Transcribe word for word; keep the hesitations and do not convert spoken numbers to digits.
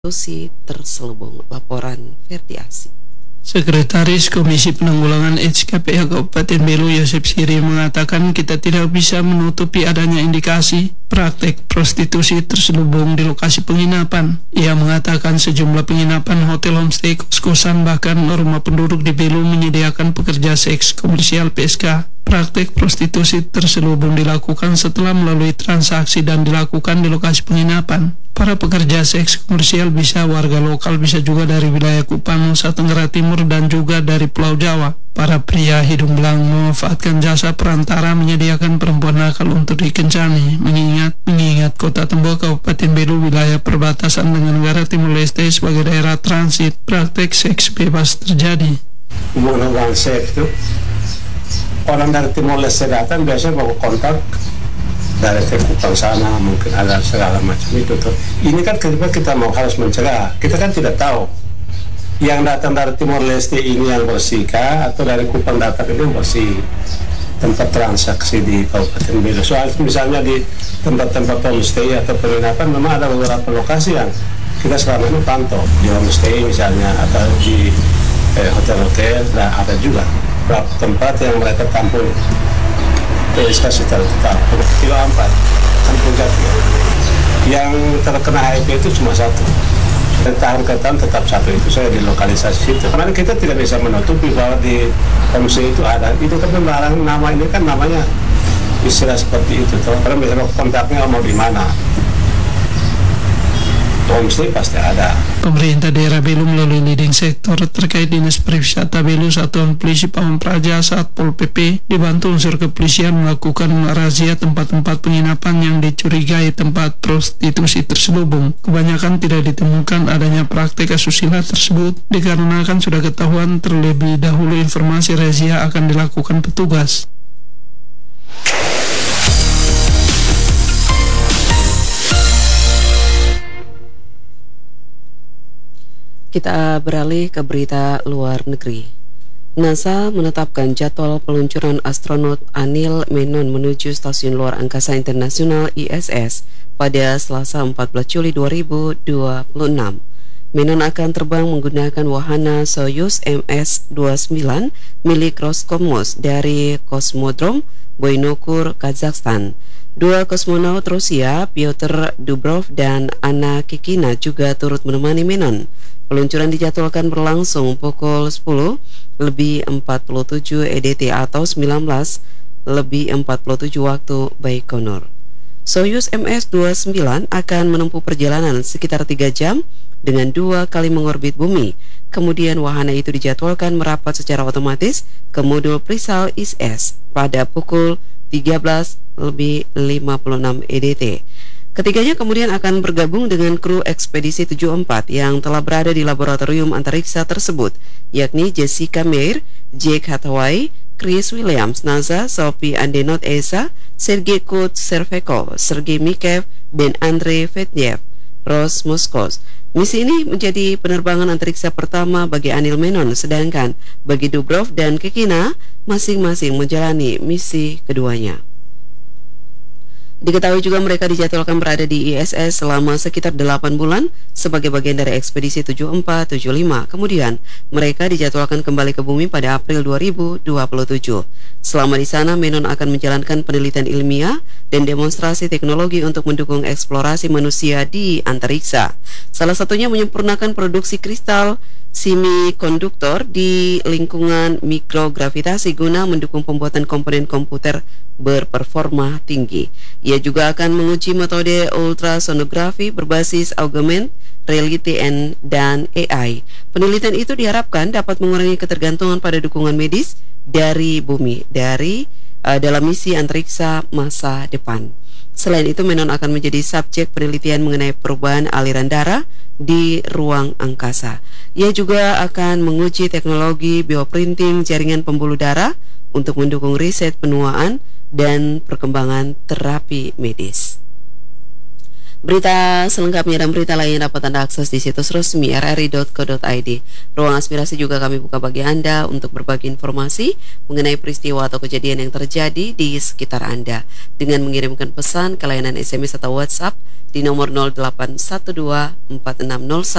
Susi terselubung. Laporan Ferdi Asi. Sekretaris Komisi Penanggulangan AIDS K P H Kabupaten Belu Yosep Siri mengatakan kita tidak bisa menutupi adanya indikasi praktek prostitusi terselubung di lokasi penginapan. Ia mengatakan sejumlah penginapan, hotel, homestay, kos-kosan, bahkan rumah penduduk di Belu menyediakan pekerja seks komersial P S K. Praktek prostitusi terselubung dilakukan setelah melalui transaksi dan dilakukan di lokasi penginapan. Para pekerja seks komersial bisa warga lokal, bisa juga dari wilayah Kupang, Nusa Tenggara Timur, dan juga dari Pulau Jawa. Para pria hidung belang memanfaatkan jasa perantara menyediakan perempuan nakal untuk dikencani. Mengingat mengingat Kota Tembok Kabupaten Belu wilayah perbatasan dengan negara Timur Leste sebagai daerah transit, praktek seks bebas terjadi. Menggunakan seks itu orang dari Timur Leste datang biasanya bawa kontak dari ke Kupang sana, mungkin ada segala macam itu tuh. Ini kan kita, kita mau harus mencegah. Kita kan tidak tahu yang datang dari Timur Leste ini yang bersih kah, atau dari Kupang datang ini yang bersih. Tempat transaksi di Kabupaten Belu. Soal misalnya di tempat-tempat homestay atau penginapan memang ada beberapa lokasi yang kita selama ini pantau. Di homestay misalnya, atau di eh, hotel-hotel, nah ada juga beberapa tempat yang mereka tampung P S K secara tetap. Kilo empat, Kampung Jati. Yang terkena H I V itu cuma satu. Dan tahan-tahan tetap satu, itu saya di lokalisasi situ. Karena kita tidak bisa menutupi bahwa di homestay itu ada. Itu kan membarang nama ini kan namanya istilah seperti itu. Karena misalnya kontaknya mau di mana, homestay pasti ada. Pemerintah daerah Belu melalui leading sektor terkait Dinas Pariwisata Belu, Satuan Polisi Pamung Praja, Satpol P P dibantu unsur kepolisian melakukan razia tempat-tempat penginapan yang dicurigai tempat prostitusi terselubung. Kebanyakan tidak ditemukan adanya praktek asusila tersebut dikarenakan sudah ketahuan terlebih dahulu informasi razia akan dilakukan petugas. Kita beralih ke berita luar negeri. NASA menetapkan jadwal peluncuran astronot Anil Menon menuju Stasiun Luar Angkasa Internasional I S S pada Selasa empat belas Juli dua ribu dua puluh enam. Menon akan terbang menggunakan wahana Soyuz M S dua puluh sembilan milik Roscosmos dari Kosmodrom Boynokur, Kazakhstan. Dua kosmonaut Rusia, Pyotr Dubrov dan Anna Kikina, juga turut menemani Menon. Peluncuran dijadwalkan berlangsung pukul sepuluh lebih empat puluh tujuh E D T atau sembilan belas lebih empat puluh tujuh waktu Baikonur. Soyuz M S dua puluh sembilan akan menempuh perjalanan sekitar tiga jam dengan dua kali mengorbit bumi. Kemudian wahana itu dijadwalkan merapat secara otomatis ke modul Prisal I S S pada pukul tiga belas lebih lima puluh enam E D T. Ketiganya kemudian akan bergabung dengan kru ekspedisi tujuh puluh empat yang telah berada di laboratorium antariksa tersebut, yakni Jessica Meir, Jake Hathaway, Chris Williams, NASA, Sophie Andenot Esa, Sergei Kut-Servekov, Sergei Mikev, dan Andrei Fedyev, Rosmoskos. Misi ini menjadi penerbangan antariksa pertama bagi Anil Menon, sedangkan bagi Dubrov dan Kikina masing-masing menjalani misi keduanya. Diketahui juga mereka dijadwalkan berada di I S S selama sekitar delapan bulan sebagai bagian dari ekspedisi tujuh puluh empat tujuh puluh lima. Kemudian mereka dijadwalkan kembali ke bumi pada April dua ribu dua puluh tujuh. Selama di sana, Menon akan menjalankan penelitian ilmiah dan demonstrasi teknologi untuk mendukung eksplorasi manusia di antariksa. Salah satunya menyempurnakan produksi kristal semikonduktor di lingkungan mikrogravitasi guna mendukung pembuatan komponen komputer berperforma tinggi. Ia juga akan menguji metode ultrasonografi berbasis augmented reality dan A I. Penelitian itu diharapkan dapat mengurangi ketergantungan pada dukungan medis dari bumi dari uh, dalam misi antariksa masa depan. Selain itu, Menon akan menjadi subjek penelitian mengenai perubahan aliran darah di ruang angkasa. Ia juga akan menguji teknologi bioprinting jaringan pembuluh darah untuk mendukung riset penuaan dan perkembangan terapi medis. Berita selengkapnya dan berita lain dapat Anda akses di situs resmi r r i dot co dot i d. Ruang aspirasi juga kami buka bagi Anda untuk berbagi informasi mengenai peristiwa atau kejadian yang terjadi di sekitar Anda dengan mengirimkan pesan ke layanan S M S atau WhatsApp di nomor nol delapan satu dua empat enam nol satu